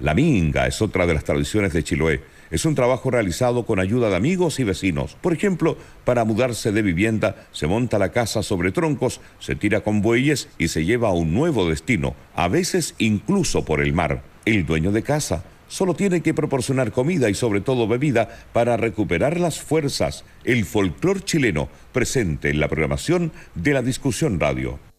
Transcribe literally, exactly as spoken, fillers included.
La minga es otra de las tradiciones de Chiloé. Es un trabajo realizado con ayuda de amigos y vecinos. Por ejemplo, para mudarse de vivienda, se monta la casa sobre troncos, se tira con bueyes y se lleva a un nuevo destino, a veces incluso por el mar. El dueño de casa solo tiene que proporcionar comida y sobre todo bebida para recuperar las fuerzas. El folclor chileno presente en la programación de La Discusión Radio.